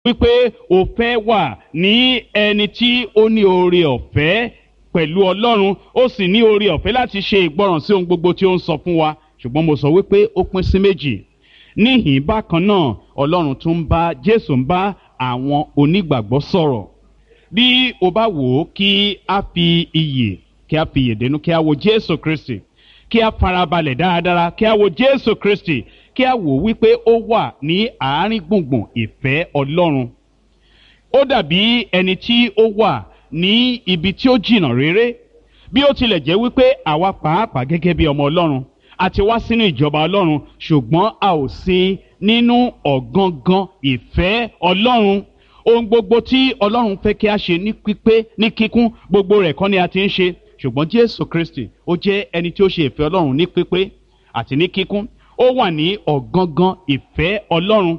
wípé o fẹ́ wà ní ẹni tí ó ní oore ọ̀fẹ́ pẹ̀lú Ọlọ́run, ó sì ní oore ọ̀fẹ́ láti ṣe ìgbọràn sí ohun gbogbo tí ó ń sọ fún wa. Ṣùgbọ́n mo sọ wípé ó pín sí méjì. Níhìn bákan náà Ọlọ́run tún ń bá Jésù ń bá àwọn onígbàgbọ́ sọ̀rọ̀. Bí o bá wò ó, kí a fi iyè dénú, kí a wo Jésù Kristi, kí a farabalẹ̀ dáradára, kí a wo Jésù Kristi, kí a wò wípé ó wà ní àárín gbùngbùn ìfẹ́ Ọlọ́run. Ó dàbí ẹni tí ó wà ní ibi tí ó jìnnà réré, bí ó tilẹ̀ jẹ́ wípé àwa pàápàá gẹ́gẹ́ bí ọmọ Ọlọ́run a ti wá sínú ìjọba Ọlọ́run, ṣùgbọ́n a ò sí nínú ọ̀gangan ìfẹ́ Ọlọ́run. Ohun gbogbo tí Ọlọ́run fẹ́ kí a ṣe ní pípé ní kíkún, gbogbo rẹ̀ kọ́ ni a ti ń ṣe. Ṣùgbọ́n Jésù Kristi ó jẹ́ ẹni tí ó ṣe ìfẹ́ Ọlọ́run ní pípé àti ní kíkún. Ó wà ní ọ̀gangan ìfẹ́ Ọlọ́run.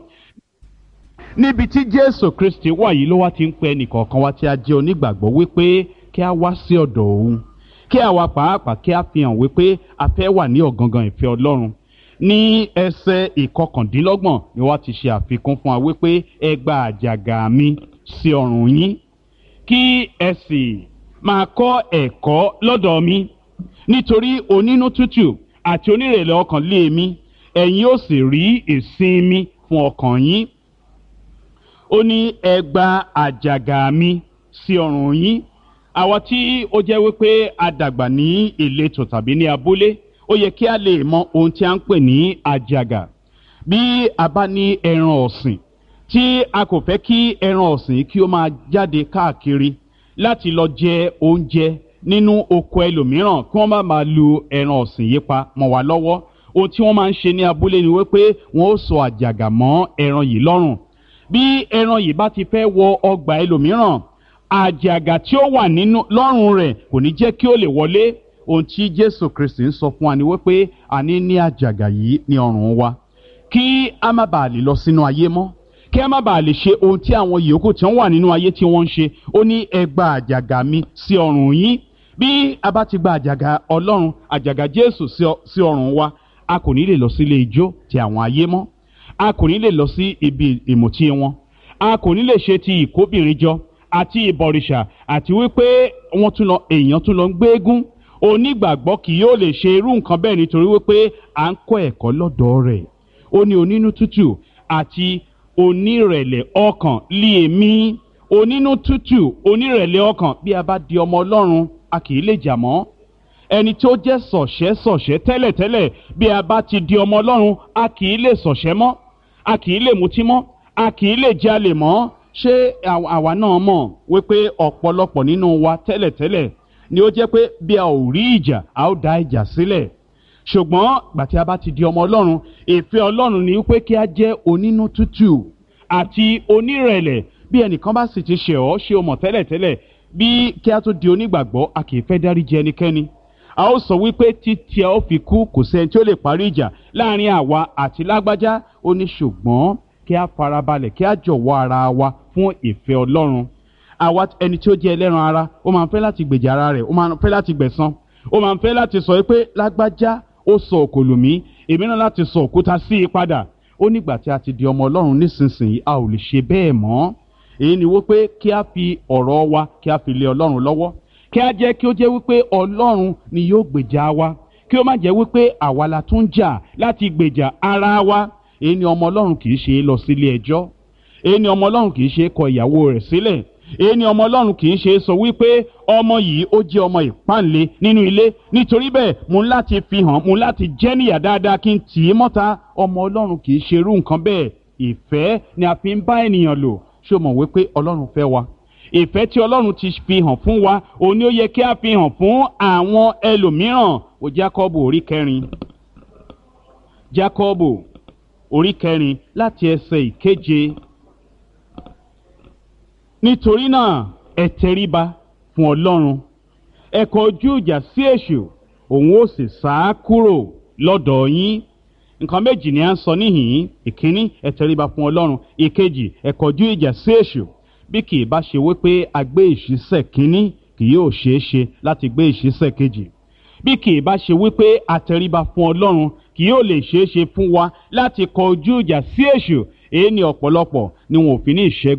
Níbi tí Jésù Kristi wà yìí ló wá ti ń pe ẹnìkọ̀ọ̀kan wa tí a jẹ́ onígbàgbọ́ wípé kí a wá sí ọ̀dọ̀ òun, kí àwa pàápàá kí a fi hàn wípé a fẹ́ wà ní ọ̀gangan ìfẹ́ Ọlọ́run. Ní ẹsẹ̀ 29 ni wọ́n ti ṣe àfikún fún wa wípé ẹ gba àjàgà mi sí ọrùn yín, kí ẹ sì máa kọ́ ẹ̀kọ́ lọ́dọ̀ mi, nítorí onínú tútù àti onírẹ̀lẹ̀ ọkàn lé mi, ẹ̀yin ó sì rí ìsinmi fún ọkàn yín. Ó ní ẹ gba àjàgà mi sí ọrùn yín. Àwa tí ó jẹ́ wípé a dàgbà ní ìletò tàbí ní abúlé, ó yẹ kí a lè mọ ohun tí a ń pè ní àjàgà. Bí a bá ní ẹran ọ̀sìn tí a kò fẹ́ kí ẹran ọ̀sìn kí ó máa jáde káàkiri láti lọ jẹ oúnjẹ nínú oko ẹlòmíràn, kí wọ́n má máa lu ẹran ọ̀sìn yìí pa mọ́ wa lọ́wọ́, ohun tí wọ́n máa ń ṣe ní abúlé ni wípé wọ́n ó so àjàgà mọ́ ẹran yìí lọ́rùn. Bí ẹran yìí bá ti fẹ́ wọ ọgbà ẹlòmíràn, àjàgà tí ó wà nínú lọ́rùn rẹ̀ kò ní jẹ́ kí ó lè wọlé. Ohun tí Jésù Kristi ń sọ fún wa ni wípé a ní àjàgà yìí ní ọrùn wa, kí a má bàa lè lọ sínú ayé mọ́, kí a má bàa lè ṣe ohun tí àwọn yòókù tí wọ́n wà nínú ayé tí wọ́n ń ṣe. Ó ní ẹ gba àjàgà mi sí ọrùn yín. Bí a bá ti gba àjàgà Ọlọ́run, àjàgà Jésù sí ọrùn wa, a kò ní lè lọ sí ilé ijó ti àwọn ayé mọ́, a kò ní lè lọ sí ibi ìmùtí wọn, a kò ní lè ṣe ti ìkóbìnrin jọ àti ìbọ̀rìṣà, àti wípé èèyàn tún lọ ń gbéégún. Onígbàgbọ́ kì yóò lè ṣe irú nǹkan bẹ́ẹ̀, nítorí wípé à ń kọ́ ẹ̀kọ́ lọ́dọ̀ rẹ̀. Ó ní onínú tútù àti onírẹ̀lẹ̀ ọkàn lé èmi. Onínú tútù, onírẹ̀lẹ̀ ọkàn. Bí a bá di ọmọ Ọlọ́run, a kì í lè jà mọ́. Ẹni tí ó jẹ́ sọ̀ṣẹ́ tẹ́lẹ̀tẹ́lẹ̀, bí a bá ti di ọmọ Ọlọ́run, a kì í lè sọ̀ṣẹ́ mọ́, a kì í lè mutí mọ́, a kì í lè jalè mọ́. Ṣé àwa náà mọ̀ wípé ọ̀pọ̀lọpọ̀ nínú wa tẹ́lẹ̀tẹ́lẹ̀ ni ó jẹ́ pé bí a ò rí ìjà, a ó dá ìjà sílẹ̀. Ṣùgbọ́n gbà tí a bá ti di ọmọ Ọlọ́run, ìfẹ́ Ọlọ́run ni wípé kí a jẹ́ onínú tútù àti onírẹ̀lẹ̀. Bí ẹnìkan bá sì ti ṣẹ̀ ọ́, ṣé o mọ̀ tẹ́lẹ̀tẹ́lẹ̀, bí kí a tó di onígbàgbọ́, a kì í fẹ́ dáríjì ẹnikẹ́ni. A ó sọ wípé títí a ó fi kú, kò sẹ́ni tí ó lè parí ìjà láàrin àwa àti lágbájá. Ó ní ṣùgbọ́n kí a farabalẹ̀, kí a jọ̀wọ́ ara wa fún ìfẹ́ Ọlọ́run. Àwa ẹni tí ó jẹ́ ẹlẹ́ran ara, ó máa ń fẹ́ láti gbèjà ara rẹ̀, ó máa ń fẹ́ láti gbẹ̀san, ó máa ń fẹ́ láti sọ pé lágbájá ó sọ òkòlù mí, èmi náà láti sọ òkúta sí i padà. Ó nígbà tí a ti di ọmọ Ọlọ́run nísinsìnyí, a ò lè ṣe bẹ́ẹ̀ mọ́. Èyí ni wípé kí a fi ọ̀rọ̀ wa kí a fi lé Ọlọ́run lọ́wọ́, kí a jẹ́ kí ó jẹ́ wípé Ọlọ́run ni yóò gbèjà wa, kí ó má jẹ́ wípé àwa la tún jà láti gbèjà ara wa. Èyí ni ọmọ Ọlọ́run kì í ṣe lọ sílé ẹjọ́. Èyí ni ọmọ Ọlọ́run kì í ṣe kọ ìyàwó rẹ̀ sílẹ̀. Èyí ni ọmọ Ọlọ́run kì í ṣe sọ wípé ọmọ yìí ó jẹ́ ọmọ ìpáǹle nínú ilé, nítorí bẹ́ẹ̀ mo láti fi hàn, mo láti jẹ́ níyà dáadáa kí n tì í mọ́ta. Ọmọ Ọlọ́run kì í ṣe irú nǹkan bẹ́ẹ̀. Ìfẹ́ ni a fi ń bá ènìyàn lò. Ṣé o mọ̀ wípé Ọlọ́run fẹ́ wa? Ìfẹ́ tí Ọlọ́run ti fi hàn fún wa, òun ni ó yẹ kí a fi hàn fún àwọn ẹlòmíràn. Wo Jákọ́bù orí 4. Jákọ́bù orí 4 láti ẹsẹ̀ 7. Nítorí náà ẹ tẹríba fún Ọlọ́run, ẹ kọjú ìjà sí èṣù, òun ó sì sá kúrò lọ́dọ̀ yín. Nǹkan méjì ni à ń sọ níhìn-ín. Ìkíní, ẹ tẹríba fún Ọlọ́run. Ìkejì, ẹ kọjú ìjà sí èṣù. Bí kì í bá ṣe wípé a gbé ìṣísẹ̀ kínní, kì yóò ṣeé ṣe láti gbé ìṣísẹ̀ kejì. Bí kì í bá ṣe wípé a tẹríba fún Ọlọ́run, kì yóò lè ṣeé ṣe fún wa láti kọjú ìjà sí èṣù. Èyí ni ọ̀pọ̀lọpọ̀ ni wọn ò fi ní ìṣẹ́gun.